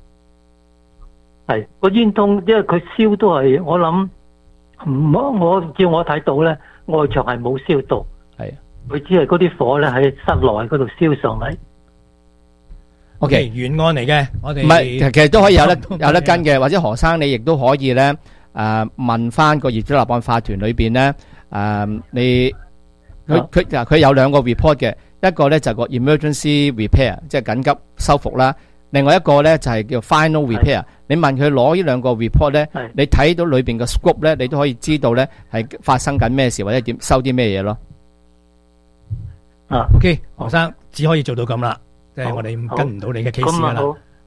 係個煙通，因為佢燒都係我諗我照我睇到咧，外牆係冇燒到， 係佢只係嗰啲火咧喺室內嗰度燒上嚟。 OK， 原案嚟嘅，我哋唔係，其實都可以有得跟嘅，或者何生你亦都可以咧。問翻個業主立案法團裏邊咧，佢有2個 report 嘅，一個咧就個 emergency repair， 即係緊急修復啦，另外一個咧就係叫 final repair。你問佢攞呢2個 report 咧，你睇到裏邊嘅 scope 咧，你都可以知道咧係發生緊咩事或者點收啲咩嘢咯。 OK，何生只可以做到咁啦，即係我哋跟唔到你嘅 case 噶啦。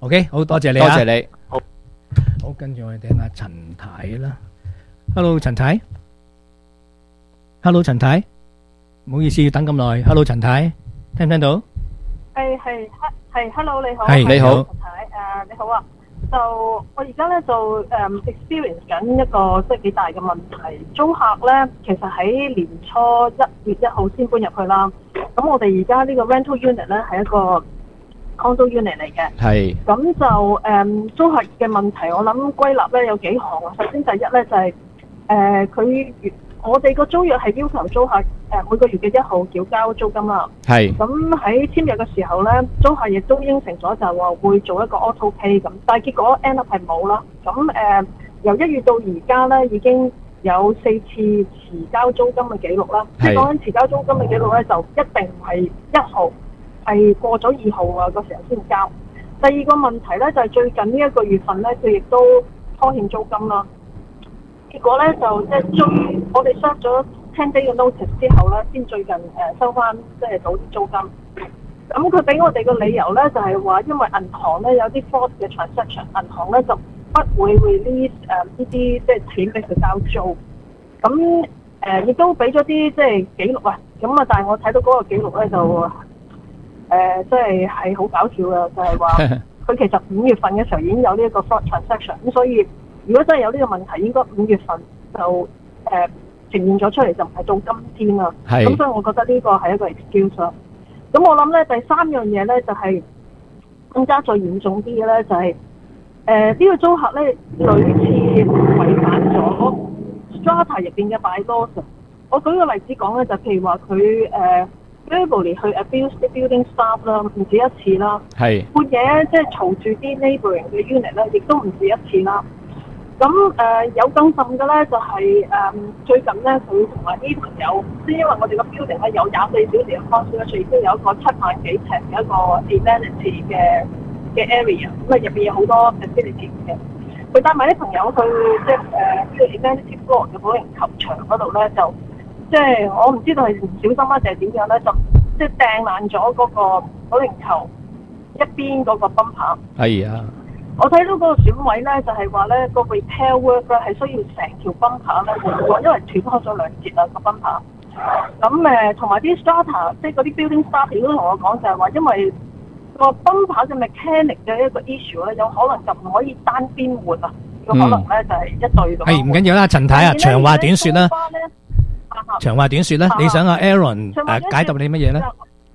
OK， 好多謝你啊， 多謝你。 好，跟住我哋聽下陳太啦。Hello， 陳太。Hello， 陳太。唔好意思，要等咁耐。Hello， 陳太，聽唔聽到？ 係 ，Hello， 你好。 係你好。 陳太，你好啊。就我而家咧就experience 緊一個即係幾大嘅問題。租客咧其實喺年初1月1號先搬入去啦。咁我哋而家呢個 rental unit 咧係一個 condo unit 嚟嘅。係。咁就租客嘅問題，我諗歸納咧有幾項啊。首先第一咧就係我哋個租約係要求租客每個月嘅1號繳交租金啦。係。咁喺簽約嘅時候咧，租客亦都應承咗就話會做一個 auto pay 咁，但係結果 end up 係冇啦。咁由1月到而家咧，已經有4次遲交租金嘅記錄啦。即係講緊遲交租金嘅記錄咧，就一定唔係1號，係過咗2號啊個時候先交。第二個問題咧就係最近呢一個月份咧，佢亦都拖欠租金啦。結果咧就即係我哋 serve 咗10 day 嘅 notice 之後咧，先最近收翻即係到啲租金。咁佢俾我哋個理由咧就係話，因為銀行咧有啲 fraud 嘅 transaction， 銀行咧就不會 release 呢啲即係錢俾佢交租。咁亦都俾咗啲即係記錄啊。咁啊，但係我睇到嗰個記錄咧就即係好搞笑嘅，就係話佢其實5月份嘅時候已經有呢一個 fraud transaction， 咁所以如果真係有呢個問題，應該5月份就呈現咗出嚟，就唔係到今天啦。咁所以我覺得呢個係一個 excuse 啦。咁我諗咧第三樣嘢咧就係更加再嚴重啲嘅咧，就係呢個租客咧屢次違反咗 strata 入邊嘅 bylaws。我舉個例子講咧，就譬如話佢verbally 去 abuse 啲 building staff 啦，唔止一次啦。係半夜即係嘈住啲 neighbouring 嘅 unit 咧，亦都唔止一次啦。咁有更甚嘅咧，就係最近咧，佢同埋啲朋友，即係因為我哋個 building 咧有24小時嘅 concierge，亦都有一個7萬幾尺嘅一個 amenity 嘅 area， 咁啊入邊有好多 facility 嘅。佢帶埋啲朋友去即係呢個 amenity floor 嘅保齡球場嗰度咧，就即係我唔知道係唔小心啊定係點樣咧，就即係掟爛咗嗰個保齡球一邊嗰個bumper。係啊。我睇到嗰個選委咧，就係話咧個 repair work 咧係需要成條 bumper 咧換過，因為斷開咗2節啊個 bumper。咁同埋啲 strata， 即係嗰啲 building staff 亦都同我講就係話，因為個 bumper 嘅 mechanic 嘅一個 issue 咧，有可能就唔可以單邊換啊，有可能咧就係一對咁。 係唔緊要啦，陳太啊，長話短説啦。長話短説啦，你想阿 Aaron 解答你乜嘢咧？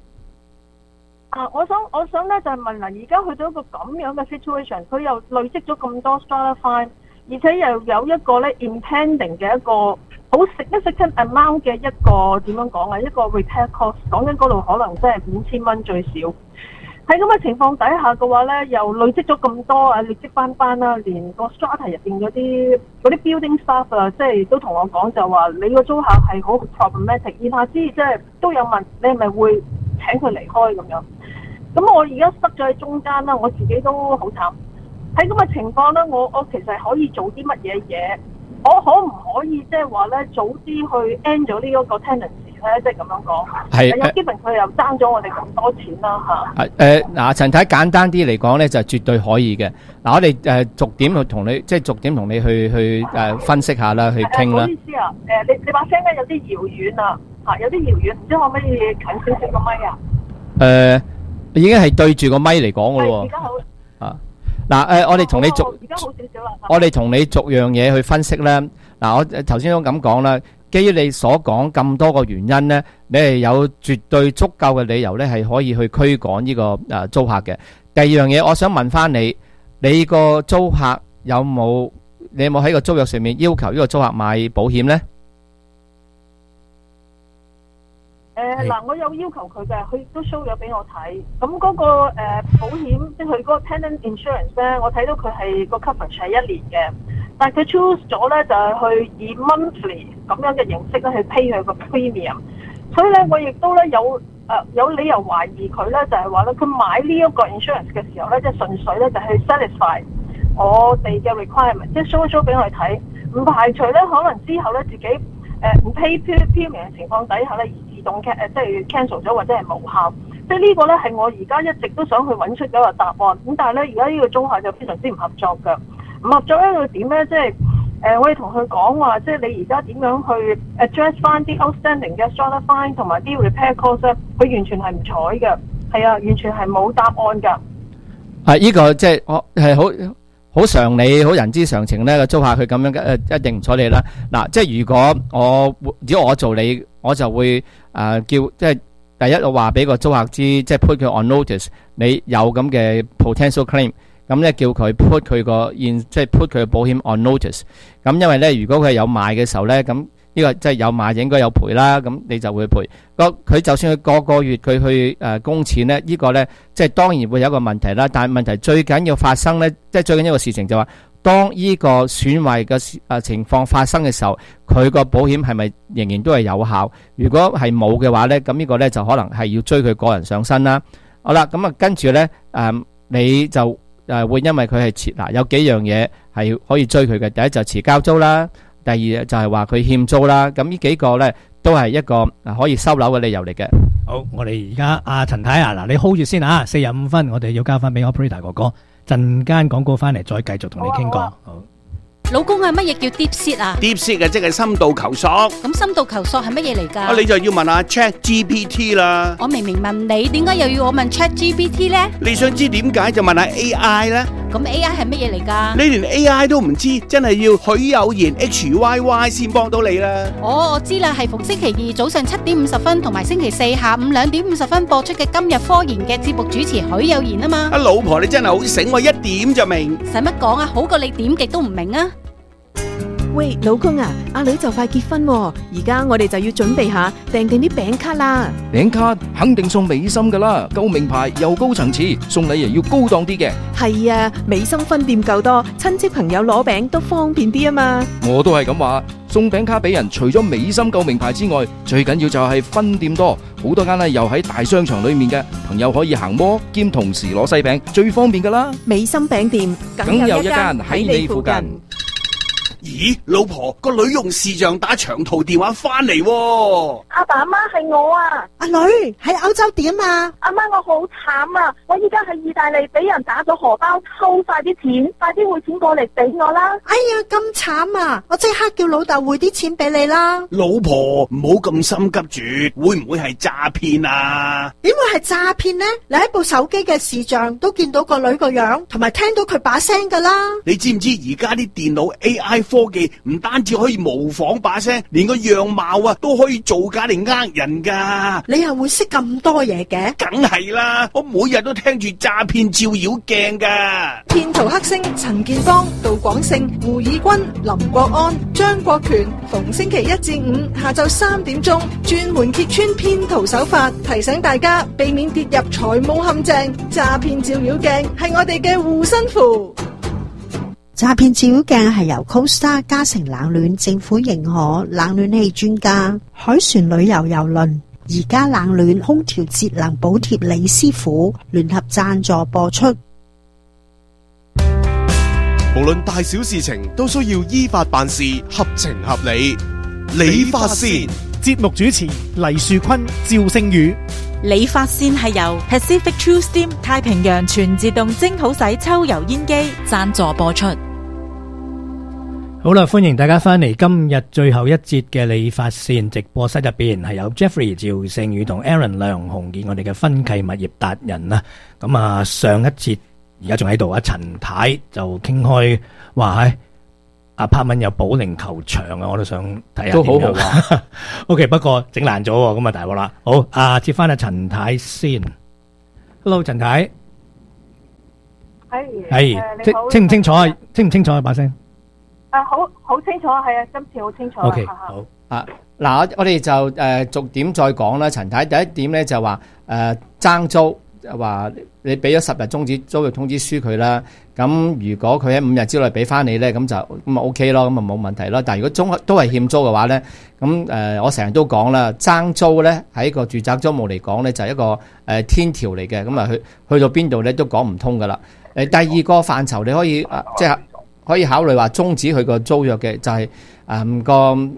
我想咧就係問嗱，而家去到一個咁樣嘅 situation， 佢又累積咗咁多 strata fine， 而且又有一個咧 impending 嘅一個好 significant amount 嘅一個點樣講啊，一個 repair cost， 講緊嗰度可能真係5000蚊最少。喺咁嘅情況底下嘅話咧，又累積咗咁多啊，累積翻啦，連個 strata 入邊嗰啲building staff 啊，即係都同我講就話你個租客係好 problematic， 言下之意即係都有問你係咪會請佢離開咁樣。咁我而家塞咗喺中間啦，我自己都好慘。喺咁嘅情況咧，我其實可以做啲乜嘢嘢？我可唔可以即係話咧早啲去 end 咗呢一個 tenancy 咧？即係咁樣講。係。有基本佢又爭咗我哋咁多錢啦嚇。 嗱，陳太簡單啲嚟講咧，就絕對可以嘅。嗱，我哋逐點去同你，即係逐點同你去分析下啦，去傾啦。唔好意思啊， 你把聲咧有啲遙遠啊，嚇有啲遙遠，唔知可唔可以近少少個咪啊？ 已經係對住個咪嚟講嘅咯喎。 而家好。 啊，嗱我哋同你而家好少少啦。 我哋同你逐樣嘢去分析咧。嗱，我頭先都咁講啦。基於你所講咁多個原因咧，你係有絕對足夠嘅理由咧，係可以去驅趕呢個租客嘅。第二樣嘢，我想問翻你，你個租客你有冇喺個租約上面要求呢個租客買保險咧？ 嗱，我有要求佢嘅，佢都 show 咗俾我睇。咁嗰個保險，即係佢嗰個 tenant insurance 咧，我睇到佢係個 coverage 係1年嘅，但係佢 choose 咗咧就係去以 monthly 咁樣嘅形式咧去 pay 佢個 premium。所以咧，我亦都咧有理由懷疑佢咧，就係話咧，佢買呢一個 insurance 嘅時候咧，即係純粹咧就係 satisfy 我哋嘅 requirement， 即係 show 俾我哋睇，唔排除咧可能之後咧自己唔 pay premium 嘅情況底下咧。即係 cancel 咗或者係無效， 即係呢個咧係我而家一直都想去揾出嗰個答案。咁但係咧而家呢個租客就非常之唔合作㗎。唔合作一個點咧，即係我哋同佢講話，即係你而家點樣去 address 翻啲 outstanding 嘅 strata fine 同埋啲 repair cost 咧，佢完全係唔睬嘅，係啊，完全係冇答案㗎。 呢個即係我係好常理、好人之常情咧。個租客佢咁樣一定唔睬你啦。嗱，即係如果我做你，我就會叫即係第一我話俾個租客知，即係 put 佢 on notice， 你有咁嘅 potential claim。咁咧叫佢 put 佢個即係 put 佢嘅保險 on notice。咁因為咧，如果佢係有賣嘅時候咧，咁呢個即係有賣應該有賠啦。咁你就會賠。佢就算佢個月佢去供錢咧，呢個咧即係當然會有一個問題啦。但係問題最緊要發生咧，即係最緊要一個事情就話，當呢個損壞嘅情況發生嘅時候，佢個保險係咪仍然都係有效？如果係冇嘅話咧，咁呢個咧就可能係要追佢個人上身啦。好啦，咁啊跟住咧你就會因為佢係遲有幾樣嘢係可以追佢嘅。第一就遲交租啦，第二就係話佢欠租啦。咁呢幾個咧都係一個可以收樓嘅理由嚟嘅。 好，我哋而家阿陳太啊，嗱你 hold 住先啊，45分，我哋要交翻俾 operator 哥哥，陣間廣告翻嚟再繼續同你傾過。好。 老公啊，乜嘢叫 deep seat 啊 ？deep seat 嘅即係深度求索。 咁深度求索係乜嘢嚟㗎？ 你就要問下 ChatGPT 啦。 我明明問你，點解又要我問 ChatGPT 咧？ 你想知點解就問下 AI 啦。 咁 AI 係乜嘢嚟㗎？ 你連 AI 都唔知，真係要許有言 HYY 先幫到你啦。 我知啦，係逢星期二早上7點50分同埋星期四下午2點50分播出嘅今日科研嘅節目主持許有言啊嘛。 阿老婆你真係好醒喎，一點就明。 使乜講啊？好過你點極都唔明啊！ 喂，老公啊，阿女就快結婚喎，而家我哋就要準備下訂定啲餅卡啦。 餅卡肯定送美心噶啦，夠名牌又高層次，送禮又要高檔啲嘅。 係啊，美心分店夠多，親戚朋友攞餅都方便啲啊嘛。 我都係咁話，送餅卡俾人，除咗美心夠名牌之外，最緊要就係分店多，好多間又喺大商場裏面嘅，朋友可以行摩兼同時攞西餅，最方便噶啦。 美心餅店梗有一間喺你附近。 咦，老婆，個女用視像打長途電話翻嚟喎。 阿爸阿媽係我啊。 阿女喺歐洲點啊？ 阿媽我好慘啊！我依家喺意大利俾人打咗荷包，偷晒啲錢，快啲匯錢過嚟俾我啦！ 哎呀，咁慘啊！我即刻叫老豆匯啲錢俾你啦。 老婆唔好咁心急住，會唔會係詐騙啊？ 點會係詐騙呢？你喺部手機嘅視像都見到個女個樣，同埋聽到佢把聲噶啦。 你知唔知而家啲電腦 AI 科技唔單止可以模仿把聲，連個樣貌啊都可以造假嚟呃人噶。 你又會識咁多嘢嘅？ 梗係啦，我每日都聽住詐騙照妖鏡噶。 騙徒黑星陳建邦、杜廣勝、胡以軍、林國安、張國權，逢星期1至5下晝3點鐘，專門揭穿騙徒手法，提醒大家避免跌入財務陷阱。詐騙照妖鏡係我哋嘅護身符。 詐騙照妖鏡係由 Costa 嘉誠冷暖政府認可冷暖氣專家海船旅遊郵輪而家冷暖空調節能補貼李師傅聯合贊助播出。 無論大小事情都需要依法辦事，合情合理。理髮線節目主持黎樹坤、趙星宇。 理髮線係由 Pacific True Steam 太平洋全自動蒸好洗抽油煙機贊助播出。 好啦，歡迎大家翻嚟今日最後一節嘅理髮線直播室入邊，係有 Jeffrey 趙勝宇同 Aaron 梁鴻傑，我哋嘅分契物業達人啦。咁啊，上一節而家仲喺度啊，陳太就傾開話喺阿柏文有保齡球場啊，我都想睇下。都好好啊。OK， 不過整爛咗，咁啊大鑊啦。好，接翻阿陳太先。Hello， 陳太。係。清唔清楚啊？清唔清楚啊？把聲。 好清楚，係啊，今次好清楚。 OK， 好嗱，我哋就逐點再講啦。陳太第一點咧就話爭租，話你俾咗10日終止租約通知書佢啦。咁如果佢喺5日之內俾翻你咧，咁就 OK 咯，咁啊冇問題咯。但係如果都係欠租嘅話咧，咁我成日都講啦，爭租咧喺個住宅租務嚟講咧就係一個天條嚟嘅，咁啊去到邊度咧都講唔通噶啦。第二個範疇你可以即係可以考慮話終止佢個租約嘅，就係個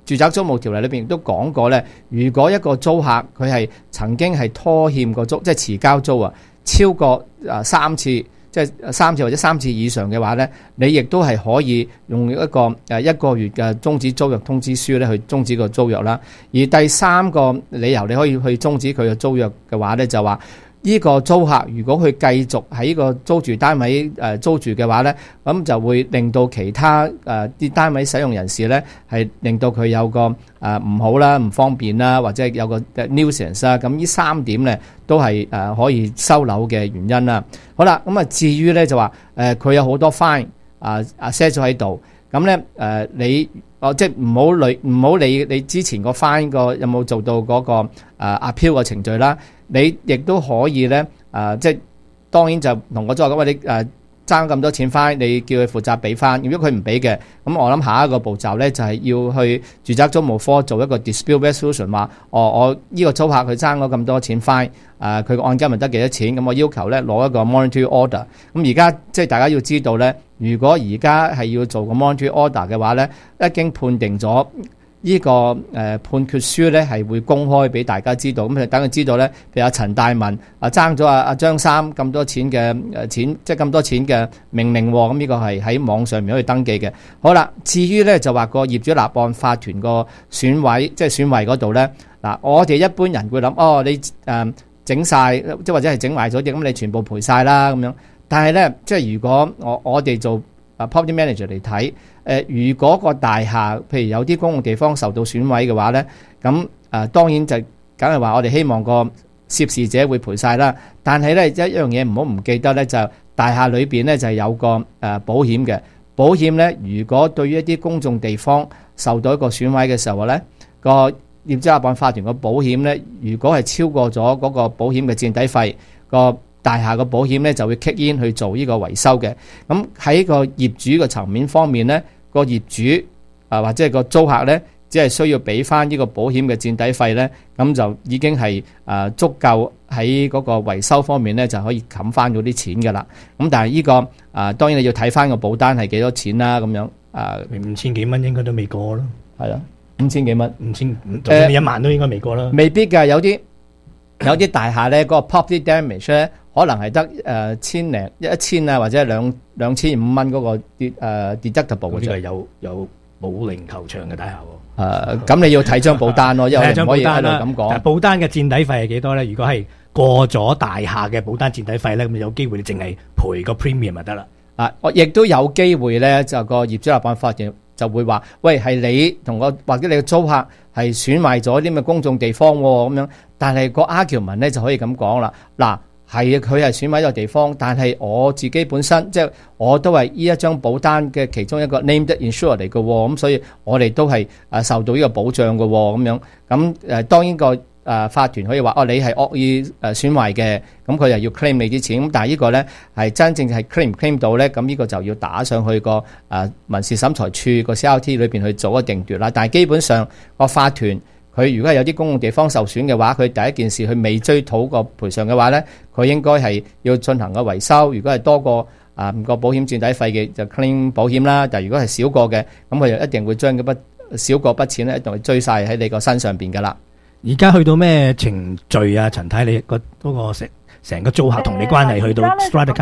住宅租務條例裏邊都講過咧，如果一個租客佢係曾經係拖欠個租，即係遲交租啊，超過3次，即係3次或者3次以上嘅話咧，你亦都係可以用一個1個月嘅終止租約通知書咧去終止個租約啦。而第3個理由你可以去終止佢嘅租約嘅話咧，就話呢個租客如果佢繼續喺呢個租住單位租住嘅話咧，咁就會令到其他啲單位使用人士咧係令到佢有個唔好啦、唔方便啦，或者有個 nuisance 啦。咁呢3點咧都係可以收樓嘅原因啦。好啦，咁至於咧就話佢有好多 fine set 咗喺度，咁咧你即係唔好理你之前個 fine 個有冇做到嗰個appeal 嘅程序啦。你亦都可以咧，即係當然就同我租客講話，你爭咁多錢翻，你叫佢負責俾翻。如果佢唔俾嘅，咁我諗下一個步驟咧就係要去住宅租務科做一個 dispute resolution， 話我呢個租客佢爭咗咁多錢翻，佢個按金咪得幾多錢？咁我要求咧攞一個 monetary order。咁而家即係大家要知道咧，如果而家係要做個 monetary order 嘅話咧，一經判定咗。呢個判決書咧係會公開俾大家知道，咁就等佢知道咧，譬如阿陳大文爭咗阿張三咁多錢嘅錢，即係咁多錢嘅命令喎，咁呢個係喺網上面可以登記嘅。好啦，至於咧就話個業主立案法團個選委，即係選委嗰度咧，嗱我哋一般人會諗，你整晒，即係或者係整壞咗啲，咁你全部賠晒啦咁樣。但係咧，即係如果我哋做property manager 嚟睇。如果個大廈譬如有啲公共地方受到損毀嘅話咧，咁當然就梗係話我哋希望個涉事者會賠晒啦。但係咧一樣嘢唔好唔記得咧，就大廈裏邊咧就係有個保險嘅。保險咧，如果對於一啲公眾地方受到一個損毀嘅時候咧，個業主立案法團個保險咧，如果係超過咗嗰個保險嘅墊底費，個大廈個保險咧就會 kick in 去做呢個維修嘅。咁喺個業主嘅層面方面咧，個業主或者係個租客咧，只係需要俾翻呢個保險嘅墊底費咧，咁就已經係足夠喺嗰個維修方面咧就可以冚翻嗰啲錢噶啦。咁但係呢個當然你要睇翻個保單係幾多錢啦，咁樣 5000幾蚊應該都未過咯， 係咯，5000幾蚊 ，5000就算1萬都應該未過啦。 未必㗎，有啲大廈咧，嗰個 property damage 咧，可能係得1000啊，或者2500蚊嗰個deductible 嘅啫。 呢個係有保齡球場嘅大廈喎。 咁你要睇張保單咯，因為唔可以喺度咁講。 保單嘅墊底費係幾多咧？如果係過咗大廈嘅保單墊底費咧，咁有機會你淨係賠個 premium 咪得啦。 我亦都有機會咧，就個業主立案法團就會話：喂，係你同我或者你嘅租客係損壞咗啲咁嘅公眾地方喎，咁樣。但係個 argument 咧就可以咁講啦。嗱，係佢係損毀咗地方，但係我自己本身即係我都係呢一張保單嘅其中一個 named insurer 嚟嘅喎，咁所以我哋都係受到呢個保障嘅喎，咁樣。咁當然個法團可以話你係惡意損壞嘅，咁佢又要 claim 你啲錢。咁但係呢個咧係真正係 claim 唔 claim 到咧，咁呢個就要打上去個民事審裁處個 CRT 裏邊去做一個定奪啦。但係基本上個法團佢如果係有啲公共地方受損嘅話，佢第一件事佢未追討個賠償嘅話咧，佢應該係要進行個維修。如果係多過個保險墊底費嘅就 claim 保險啦。但係如果係少過嘅，咁佢就一定會將嗰筆少過筆錢咧，一定會追晒喺你個身上邊噶啦。 而家去到咩程序啊？陳太，你嗰個成個租客同你關係去到 Strata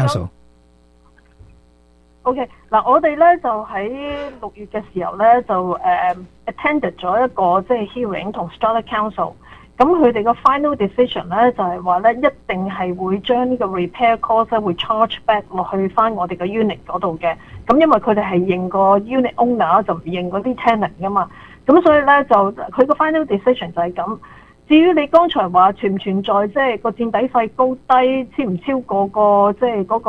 Council。OK， 嗱，我哋咧就喺6月嘅時候咧就attended 咗一個即係 hearing 同 Strata Council。咁佢哋個 final decision 咧就係話咧一定係會將呢個 repair cost 咧會 charge back 落去翻我哋嘅 unit 嗰度嘅。咁因為佢哋係認個 unit owner 就唔認嗰啲 tenant 噶嘛。咁所以咧就佢個 final decision 就係咁。至於你剛才話存唔存在即係個墊底費高低，超唔超過個即係嗰個